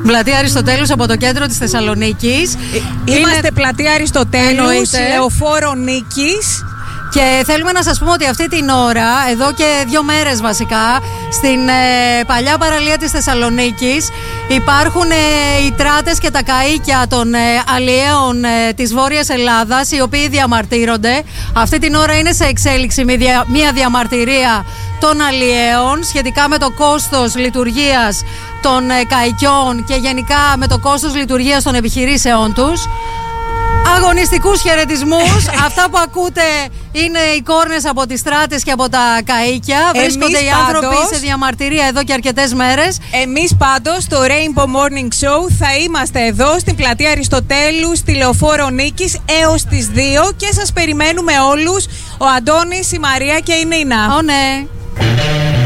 Πλατεία Αριστοτέλους από το κέντρο της Θεσσαλονίκης. Είμαστε πλατεία Αριστοτέλους, Λεωφόρο Νίκης. Και θέλουμε να σας πούμε ότι αυτή την ώρα, εδώ και 2 μέρες βασικά, στην παλιά παραλία της Θεσσαλονίκης υπάρχουν οι τράτες και τα καΐκια των αλλιέων της Βόρειας Ελλάδας, οι οποίοι διαμαρτύρονται. Αυτή την ώρα είναι σε εξέλιξη μια διαμαρτυρία των αλλιέων σχετικά με το κόστος λειτουργίας των καΐκιων και γενικά με το κόστος λειτουργίας των επιχειρήσεών τους. Αγωνιστικούς χαιρετισμούς. Αυτά που ακούτε είναι οι κόρνες από τις στράτες και από τα καΐκια. Βρίσκονται οι άνθρωποι σε διαμαρτυρία εδώ και αρκετές μέρες. Εμείς πάντως στο Rainbow Morning Show θα είμαστε εδώ στην πλατεία Αριστοτέλου, στη Λεωφόρο Νίκης έως τις 2 και σας περιμένουμε όλους, ο Αντώνης, η Μαρία και η Νίνα. Ναι.